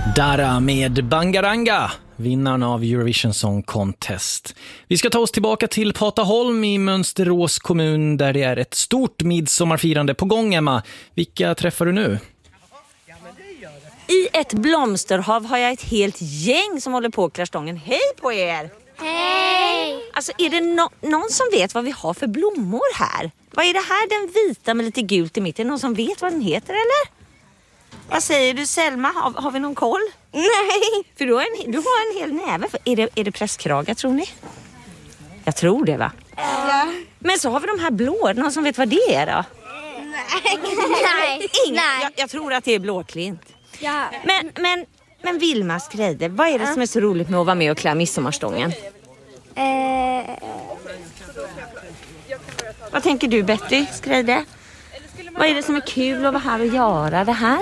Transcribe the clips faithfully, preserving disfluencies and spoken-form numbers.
Dara med Bangaranga, vinnaren av Eurovision Song Contest. Vi ska ta oss tillbaka till Pataholm i Mönsterås kommun där det är ett stort midsommarfirande på gång, Emma. Vilka träffar du nu? I ett blomsterhav har jag ett helt gäng som håller på klarstången. Hej på er! Hej! Alltså är det no- någon som vet vad vi har för blommor här? Vad är det här, den vita med lite gult i mitten? Någon som vet vad den heter eller? Vad säger du Selma? Har, har vi någon koll? Nej! För du har en, du har en hel näve. Är det, är det prästkragar tror ni? Jag tror det va? Ja. Men så har vi de här blå. Någon som vet vad det är då? Nej. Nej. Ingen. Nej. Jag, jag tror att det är blåklint. Ja. Men, men, men Vilma Skreider, vad är det som är så roligt med att vara med och klä midsommarstången? Eh, Vad tänker du Betty Skreider? Vad är det som är kul att vara här och göra det här?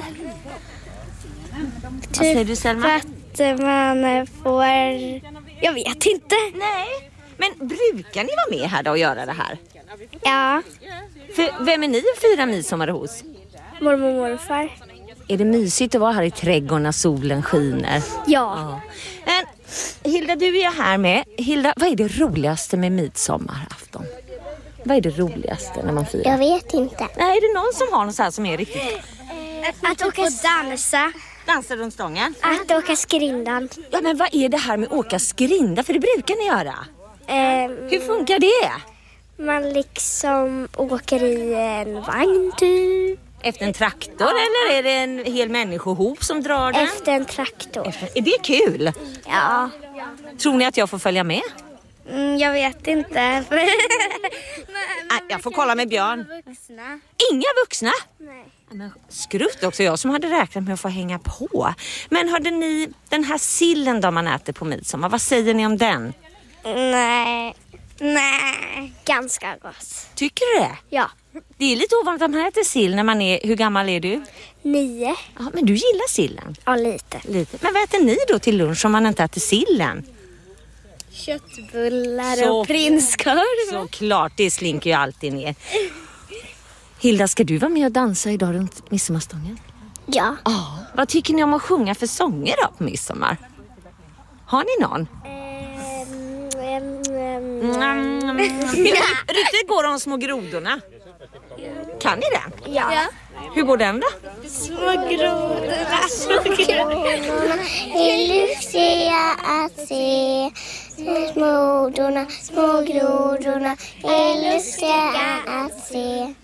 Vad säger du Selma? att man får... Jag vet inte. Nej, men brukar ni vara med här då och göra det här? Ja. För vem är ni och fira midsommar hos? Mormor och morfar. Är det mysigt att vara här i trädgården när solen skiner? Ja. Men Hilda, du är här med. Hilda, vad är det roligaste med midsommarafton? Vad är det roligaste när man firar? Jag vet inte. Nej, är det någon som har något så här som är riktigt... Att åka dansa. Dansa runt stången? Att åka skrindan. Ja, men vad är det här med att åka skrinda? För det brukar ni göra. Eh, Hur funkar det? man liksom åker i en vagn typ. Efter en traktor eller är det en hel människohop som drar den? Efter en traktor. Efter. Är det kul? Ja. Tror ni att jag får följa med? Mm, jag vet inte. Nej, jag får kolla med Björn. Vuxna. Inga vuxna? Nej. Men skrutt också, jag som hade räknat med att få hänga på. Men hörde ni, den här sillen då man äter på midsommar, vad säger ni om den? Nej. Nej. Ganska gott. Tycker du det? Ja. Det är lite ovanligt att man äter sill när man är, hur gammal är du? Nio. Ja, men du gillar sillen? Ja, lite. Lite. Men vad äter ni då till lunch om man inte äter sillen? Köttbullar Så- och prinskorv. Såklart, det slinker ju alltid ner. Hilda, ska du vara med och dansa idag runt midsommarstången? Ja. Ja. Vad tycker ni om att sjunga för sånger då på midsommar? Har ni någon? Ehm, ehm, ehm. Mm. Riktigt går de små grodorna. Kan ni den? Ja. Hur går den då? Små grodorna, små grodorna är lustiga att se. Små grodorna, små grodorna är lustiga att se.